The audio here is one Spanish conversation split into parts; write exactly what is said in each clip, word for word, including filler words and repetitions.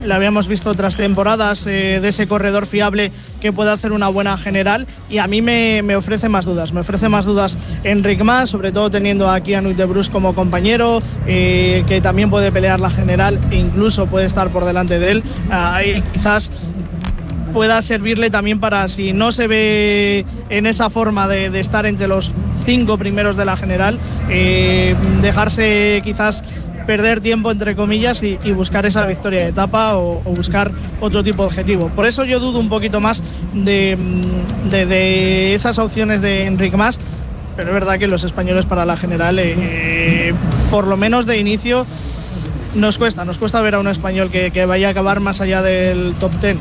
Le habíamos visto otras temporadas eh, de ese corredor fiable que puede hacer una buena general, y a mí me, me ofrece más dudas. Me ofrece más dudas Enric Mas, sobre todo teniendo aquí a Nui de Bruce como compañero, eh, que también puede pelear la general e incluso puede estar por delante de él. Ahí quizás pueda servirle también para, si no se ve en esa forma de, de estar entre los cinco primeros de la general, eh, dejarse quizás perder tiempo entre comillas y, y buscar esa victoria de etapa o, o buscar otro tipo de objetivo. Por eso yo dudo un poquito más de, de, de esas opciones de Enric Mas, pero es verdad que los españoles para la general, eh, por lo menos de inicio, nos cuesta, nos cuesta ver a un español que, que vaya a acabar más allá del top ten.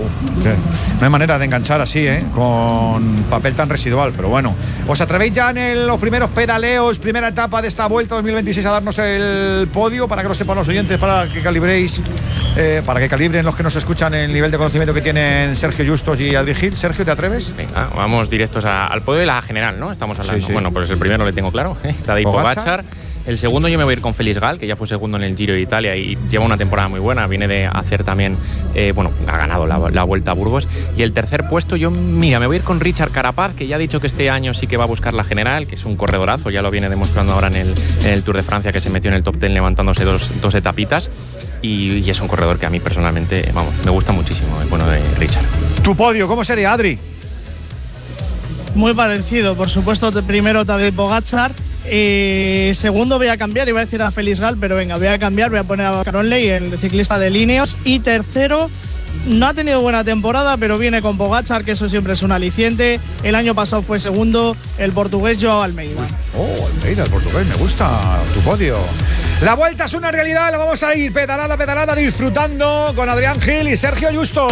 No hay manera de enganchar así, ¿eh? Con papel tan residual, pero bueno. ¿Os atrevéis ya en el, los primeros pedaleos, primera etapa de esta Vuelta dos mil veintiséis a darnos el podio, para que lo sepan los oyentes, para que calibréis, eh, para que calibren los que nos escuchan el nivel de conocimiento que tienen Sergio Justos y Adri Gil? Sergio, ¿te atreves? Venga, vamos directos a, al podio de la general, ¿no? Estamos hablando. Sí, sí. Bueno, pues el primero le tengo claro, ¿eh? Tadej Pogačar. El segundo yo me voy a ir con Félix Gal, que ya fue segundo en el Giro de Italia y lleva una temporada muy buena, viene de hacer también, eh, bueno, ha ganado la, la Vuelta a Burgos. Y el tercer puesto yo, mira, me voy a ir con Richard Carapaz, que ya ha dicho que este año sí que va a buscar la general, que es un corredorazo, ya lo viene demostrando ahora en el, en el Tour de Francia, que se metió en el top ten levantándose dos, dos etapitas. Y, y es un corredor que a mí personalmente, vamos, me gusta muchísimo, el bueno de Richard. ¿Tu podio cómo sería, Adri? Muy parecido, por supuesto, primero Tadej Pogačar. Eh, segundo voy a cambiar, iba a decir a Félix Gal, pero venga, voy a cambiar, voy a poner a Caronley, el ciclista de Ineos. Y tercero, no ha tenido buena temporada, pero viene con Pogačar, que eso siempre es un aliciente. El año pasado fue segundo, el portugués Joao Almeida. Oh, Almeida, el portugués, me gusta tu podio. La Vuelta es una realidad, la vamos a ir pedalada, pedalada, disfrutando con Adrián Gil y Sergio Justos.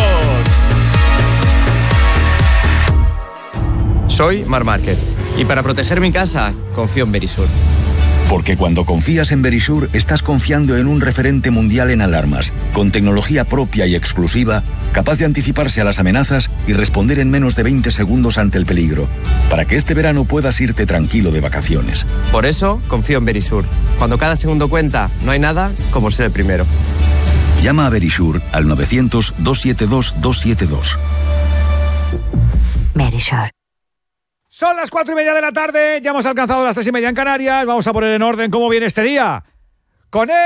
Soy Marc Márquez y para proteger mi casa confío en Verisur. Porque cuando confías en Verisur estás confiando en un referente mundial en alarmas, con tecnología propia y exclusiva, capaz de anticiparse a las amenazas y responder en menos de veinte segundos ante el peligro, para que este verano puedas irte tranquilo de vacaciones. Por eso confío en Verisur. Cuando cada segundo cuenta, no hay nada como ser el primero. Llama a Verisur al novecientos, doscientos setenta y dos, doscientos setenta y dos. Verisur. Son las cuatro y media de la tarde, ya hemos alcanzado las tres y media en Canarias. Vamos a poner en orden cómo viene este día. Con él.